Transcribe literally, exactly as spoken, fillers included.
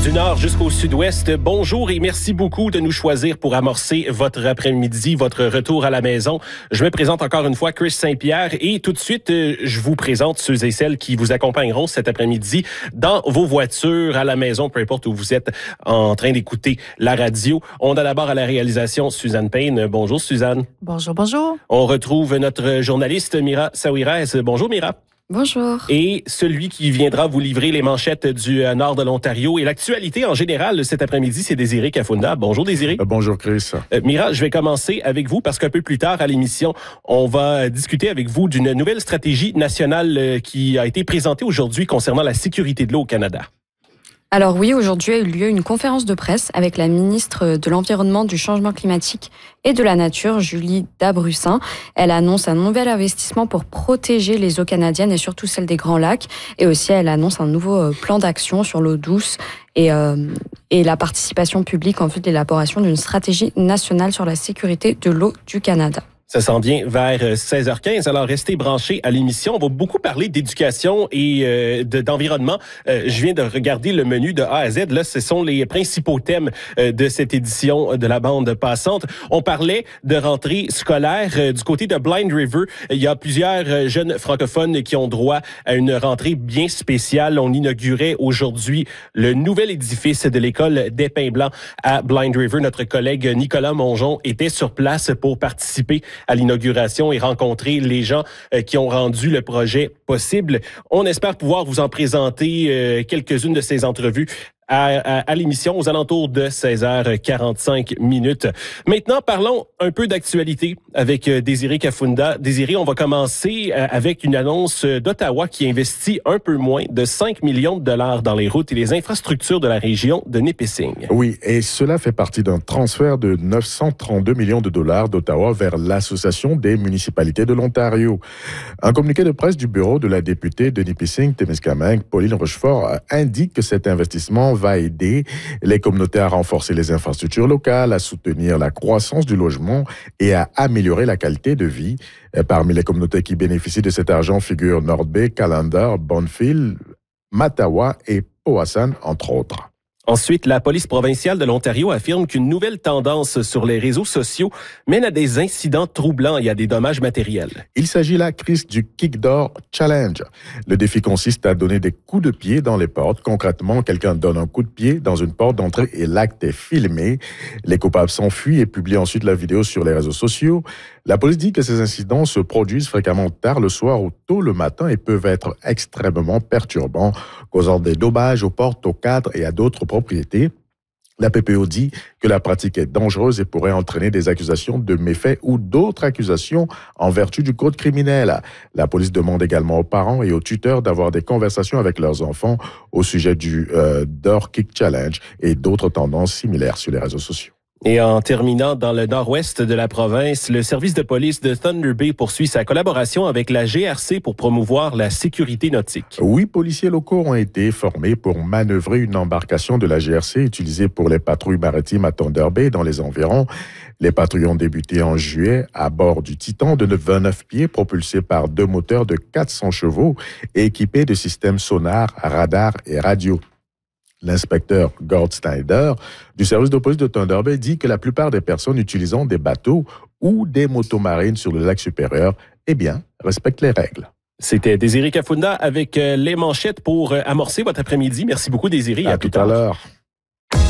du nord jusqu'au sud-ouest. Bonjour et merci beaucoup de nous choisir pour amorcer votre après-midi, votre retour à la maison. Je me présente encore une fois Chris Saint-Pierre et tout de suite, je vous présente ceux et celles qui vous accompagneront cet après-midi dans vos voitures, à la maison, peu importe où vous êtes en train d'écouter la radio. On a d'abord à la réalisation Suzanne Payne. Bonjour Suzanne. Bonjour, bonjour. On retrouve notre journaliste Mira Saouirez. Bonjour Mira. Bonjour. Et celui qui viendra vous livrer les manchettes du euh, nord de l'Ontario et l'actualité en général cet après-midi, c'est Désiré Kafunda. Bonjour Désiré. Euh, bonjour Chris. Euh, Mira, je vais commencer avec vous parce qu'un peu plus tard à l'émission, on va discuter avec vous d'une nouvelle stratégie nationale euh, qui a été présentée aujourd'hui concernant la sécurité de l'eau au Canada. Alors oui, aujourd'hui a eu lieu une conférence de presse avec la ministre de l'Environnement, du Changement climatique et de la Nature, Julie Dabrussin. Elle annonce un nouvel investissement pour protéger les eaux canadiennes et surtout celles des Grands Lacs. Et aussi, elle annonce un nouveau plan d'action sur l'eau douce et, euh, et la participation publique en vue de l'élaboration d'une stratégie nationale sur la sécurité de l'eau du Canada. Ça s'en vient vers seize heures quinze, alors restez branchés à l'émission. On va beaucoup parler d'éducation et euh, de, d'environnement. Euh, je viens de regarder le menu de A à Z. Là, ce sont les principaux thèmes euh, de cette édition de la bande passante. On parlait de rentrée scolaire. Euh, du côté de Blind River, il y a plusieurs jeunes francophones qui ont droit à une rentrée bien spéciale. On inaugurait aujourd'hui le nouvel édifice de l'école des Pins Blancs à Blind River. Notre collègue Nicolas Mongeon était sur place pour participer à l'inauguration et rencontrer les gens euh, qui ont rendu le projet possible. On espère pouvoir vous en présenter euh, quelques-unes de ces entrevues à, à, à l'émission aux alentours de seize heures quarante-cinq minutes. Maintenant, parlons un peu d'actualité avec Désiré Kafunda. Désiré, on va commencer avec une annonce d'Ottawa qui investit un peu moins de cinq millions de dollars dans les routes et les infrastructures de la région de Nipissing. Oui, et cela fait partie d'un transfert de neuf cent trente-deux millions de dollars d'Ottawa vers l'Association des municipalités de l'Ontario. Un communiqué de presse du bureau de la députée de Nipissing-Témiscamingue, Pauline Rochefort, indique que cet investissement va aider les communautés à renforcer les infrastructures locales, à soutenir la croissance du logement et à améliorer la qualité de vie. Parmi les communautés qui bénéficient de cet argent figurent North Bay, Callander, Bonfield, Mattawa et Powassan, entre autres. Ensuite, la police provinciale de l'Ontario affirme qu'une nouvelle tendance sur les réseaux sociaux mène à des incidents troublants et à des dommages matériels. Il s'agit là, Chris, du Kick Door Challenge. Le défi consiste à donner des coups de pied dans les portes. Concrètement, quelqu'un donne un coup de pied dans une porte d'entrée et l'acte est filmé. Les coupables s'enfuient et publient ensuite la vidéo sur les réseaux sociaux. La police dit que ces incidents se produisent fréquemment tard le soir ou tôt le matin et peuvent être extrêmement perturbants, causant des dommages aux portes, aux cadres et à d'autres propriétés. La P P O dit que la pratique est dangereuse et pourrait entraîner des accusations de méfaits ou d'autres accusations en vertu du code criminel. La police demande également aux parents et aux tuteurs d'avoir des conversations avec leurs enfants au sujet du euh, Door Kick Challenge et d'autres tendances similaires sur les réseaux sociaux. Et en terminant dans le nord-ouest de la province, le service de police de Thunder Bay poursuit sa collaboration avec la G R C pour promouvoir la sécurité nautique. Huit policiers locaux ont été formés pour manœuvrer une embarcation de la G R C utilisée pour les patrouilles maritimes à Thunder Bay dans les environs. Les patrouilles ont débuté en juillet à bord du Titan de vingt-neuf pieds propulsé par deux moteurs de quatre cents chevaux et équipés de systèmes sonar, radar et radio. L'inspecteur Gord Snyder du service de police de Thunder Bay dit que la plupart des personnes utilisant des bateaux ou des motos marines sur le lac supérieur, eh bien, respectent les règles. C'était Désiré Kafunda avec les manchettes pour amorcer votre après-midi. Merci beaucoup Désiré. À, à tout à l'heure.